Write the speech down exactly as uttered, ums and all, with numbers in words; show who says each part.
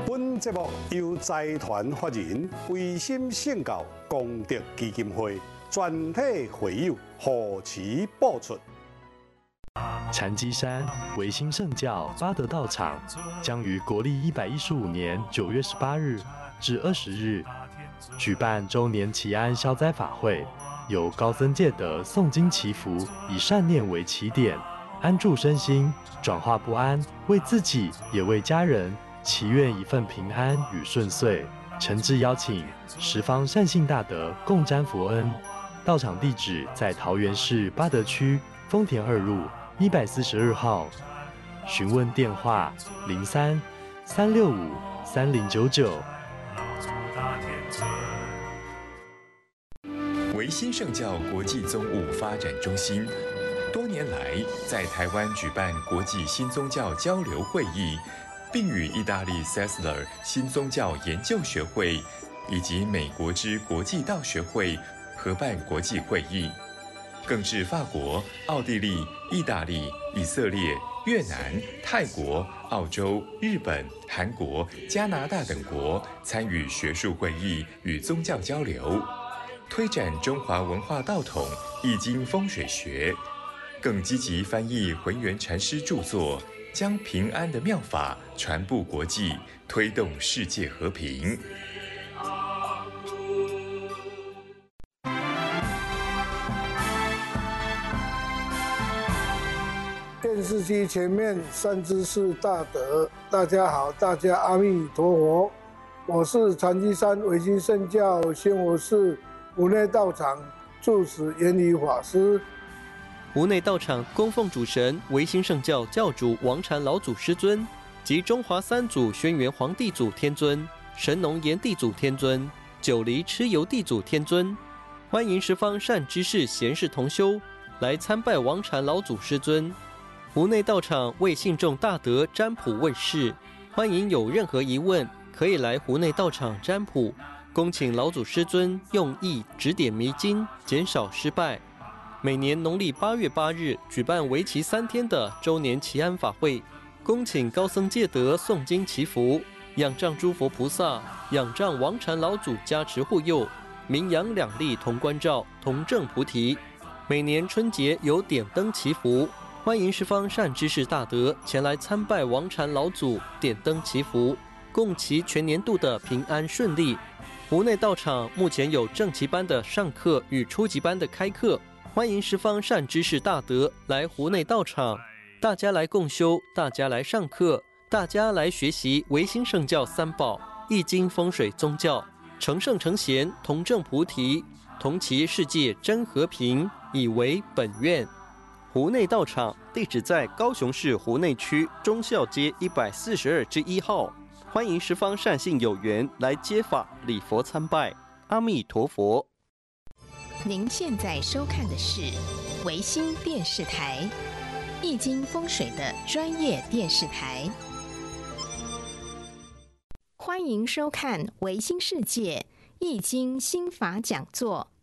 Speaker 1: 本节目由财团法人维新圣教功德基金会全体会友护持播出。
Speaker 2: 禅机山维新圣教八德道场将于国历一百一十五年九月十八日至二十日举办周年祈安消灾法会，由高僧戒德诵经祈福，以善念为起点，安住身心，转化不安，为自己也为家人祈愿一份平安与顺遂。诚挚邀请十方善信大德共沾佛恩。道场地址在桃园市八德区丰田二路一百四十二号，询问电话零三三六五三零九九。
Speaker 3: 维新圣教国际宗务发展中心多年来在台湾举办国际新宗教交流会议，并与意大利 Sessler 新宗教研究学会以及美国之国际道学会合办国际会议，更至法国、奥地利、意大利、以色列、越南、泰国、澳洲、日本、韩国、加拿大等国参与学术会议与宗教交流，推展中华文化道统、易经风水学，更积极翻译浑元禅师著作，将平安的妙法传布国际，推动世界和平。
Speaker 4: 电视机前面善知识大德，大家好，大家阿弥陀佛。我是禅机山维新圣教宣佛寺湖内道场住持圆理法师。
Speaker 5: 湖内道场供奉主神维新圣教教主王禅老祖师尊及中华三祖轩辕皇帝祖天尊、神农炎帝祖天尊、九黎蚩尤帝祖天尊。欢迎十方善知识贤士同修来参拜王禅老祖师尊。湖内道场为信众大德占卜问事，欢迎有任何疑问可以来湖内道场占卜，恭请老祖师尊用意指点迷津，减少失败。每年农历八月八日举办为期三天的周年祈安法会，恭请高僧戒德诵经祈福，仰仗诸佛菩萨，仰仗王禅老祖加持护佑，名扬两利同关照，同证菩提。每年春节有点灯祈福，欢迎十方善知识大德前来参拜王禅老祖，点灯祈福，共祈全年度的平安顺利。湖内道场目前有正期班的上课与初级班的开课，欢迎十方善知识大德来湖内道场，大家来共修，大家来上课，大家来学习维新圣教三宝、易经风水宗教，成圣成贤，同证菩提，同祈世界真和平，以为本愿。湖内道场地址在高雄市湖内区忠孝街一百四十二之一号，欢迎十方善信有缘来接法礼佛参拜。阿弥陀佛。
Speaker 6: 您现在收看的是维新电视台，易经风水的专业电视台。欢迎收看维新世界易经心法讲座。